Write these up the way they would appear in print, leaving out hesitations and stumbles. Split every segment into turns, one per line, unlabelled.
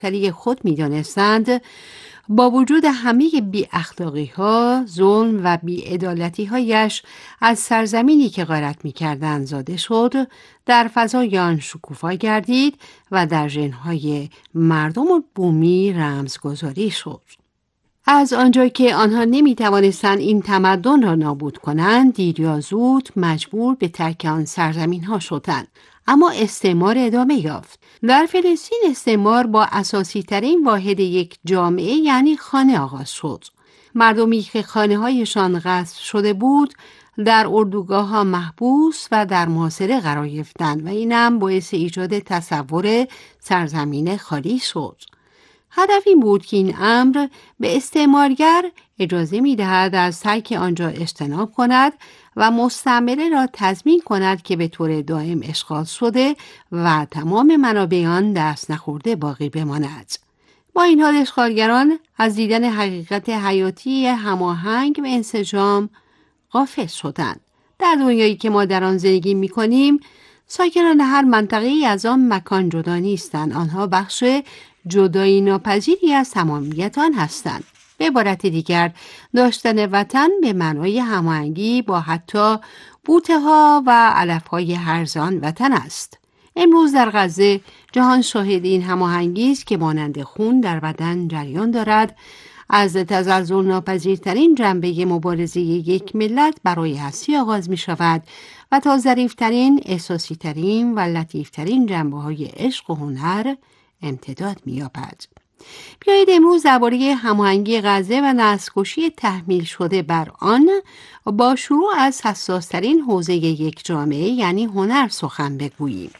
برتری خود می‌دانستند، با وجود همه بی اخلاقی ها، ظلم و بی عدالتی هایش از سرزمینی که غارت می کردن زاده شد، در فضای آن شکوفا گردید و در ژن‌های مردم و بومی رمزگذاری شد. از آنجا که آنها نمی توانستند این تمدن را نابود کنند، دیر یا زود مجبور به ترک آن سرزمین ها شدند. اما استعمار ادامه یافت. در فلسطین استعمار با اساسی ترین واحد یک جامعه یعنی خانه آغاز شد. مردمی که خانه هایشان غصب شده بود در اردوگاه ها محبوس و در محاصره قرار گرفتند و این هم باعث ایجاد تصور سرزمین خالی شد. هدف این بود که این امر به استعمارگر اجازه می دهد از ترک آنجا اجتناب کند و مستعمره را تضمین کند که به طور دائم اشغال شده و تمام منابع آن دست نخورده باقی بماند. با این حال اشغالگران از دیدن حقیقت حیاتی هماهنگ و انسجام غافل شدند. در دنیایی که ما در آن زندگی می کنیم، ساکنان هر منطقه‌ای از آن مکان جدا نیستند. آنها بخش جدایی ناپذیری از تمامیت آن هستند. به عبارت دیگر، داشتن وطن به معنای هماهنگی با حتی بوته‌ها و علف‌های هرزان وطن است. امروز در غزه جهان شاهد این هماهنگی است که مانند خون در بدن جریان دارد. از تزلزل ناپذیرترین جنبه مبارزه یک ملت برای هستی آغاز می شود و تا ظریف‌ترین، احساسی‌ترین و لطیف‌ترین جنبه‌های عشق و هنر امتداد می‌یابد. بیایید امروز درباره هماهنگی غزه و نسل‌کشی تحمیل شده بر آن با شروع از حساس‌ترین حوزه یک جامعه یعنی هنر سخن بگوییم.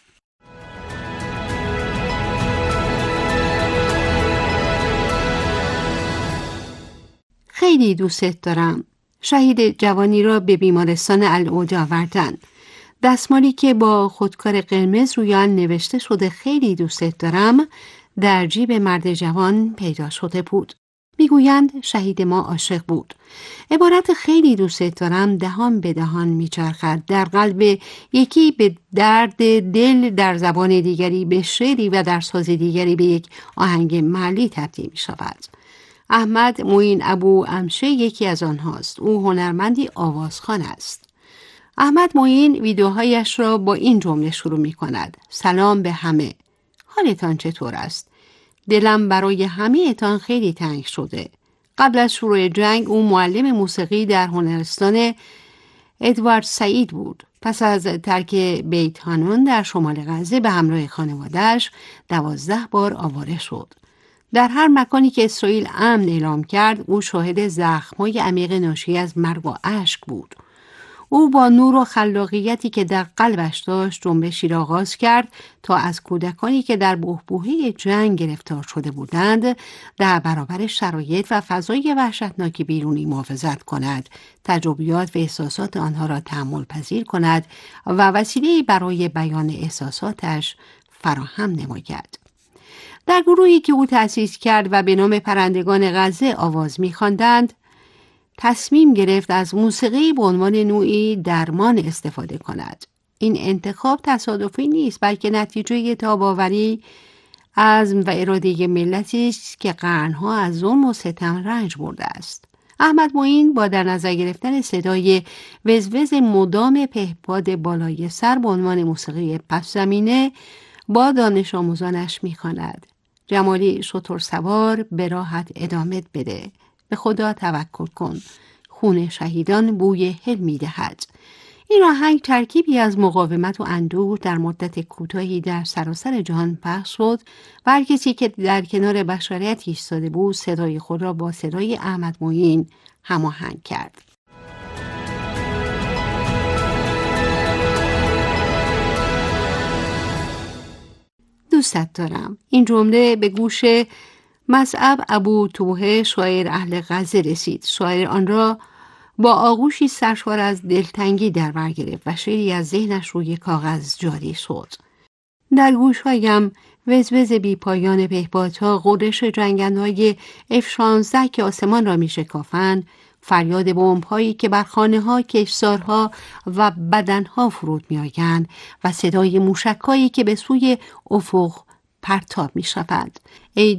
خیلی دوستت دارم. شهید جوانی را به بیمارستان العود آوردند. دستمالی که با خودکار قرمز روی آن نوشته شده خیلی دوستت دارم در جیب مرد جوان پیدا شده بود. میگویند شهید ما عاشق بود. عبارت خیلی دوستت دارم دهان به دهان میچرخد. در قلب یکی به درد دل، در زبان دیگری به شعری و در ساز دیگری به یک آهنگ محلی تبدیل می شود. احمد معین ابو امشه یکی از آنهاست. او هنرمندی آوازخوان است. احمد معین ویدیوهایش را با این جمله شروع می کند: سلام به همه. حالتان چطور است؟ دلم برای همه اتان خیلی تنگ شده. قبل از شروع جنگ او معلم موسیقی در هنرستان ادوارد سعید بود. پس از ترک بیت هانون در شمال غزه به همراه خانواده‌اش 12 بار آواره شد. در هر مکانی که اسرائیل امن اعلام کرد او شاهد زخم‌های عمیق ناشی از مرگ و اشک بود. او با نور و خلاقیتی که در قلبش داشت جنبشی را آغاز کرد تا از کودکانی که در بحبوحه جنگ گرفتار شده بودند در برابر شرایط و فضای وحشتناک بیرونی محافظت کند، تجربیات و احساسات آنها را تحمل پذیر کند و وسیله‌ای برای بیان احساساتش فراهم نماید. در گروهی که او تأسیس کرد و به نام پرندگان غزه آواز می‌خواندند، تصمیم گرفت از موسیقی به عنوان نوعی درمان استفاده کند. این انتخاب تصادفی نیست، بلکه نتیجه تاب‌آوری، عزم و اراده ملتی است که قرنها از ظلم و ستم رنج برده است. احمد معین با در نظر گرفتن صدای وزوز مدام پهپاد بالای سر به عنوان موسیقی پس زمینه با دانش آموزانش می‌خواند: جمالی شتر سوار به راحت ادامه بده. به خدا توکل کن. خون شهیدان بوی هل می‌دهد. این آهنگ ترکیبی از مقاومت و اندوه در مدت کوتاهی در سراسر جهان پخش شد و هر کسی که در کنار بشریت ایستاده بود صدای خود را با صدای احمد معین هماهنگ کرد. دوستت دارم. این جمله به گوش مصعب ابو توبه شاعر اهل غزه رسید. شاعر آن را با آغوشی سرشار از دلتنگی در بر گرفت و شعری از ذهنش روی کاغذ جاری شد. در گوشهایم وزوز بی پایان پهپادها، غرش جنگندهای F-16 که آسمان را می شکافند، فریاد بمب‌هایی که بر خانه‌ها، کشتزارها و بدنها فرود می‌آیند و صدای موشک‌هایی که به سوی افق پرتاب می‌شوند. ای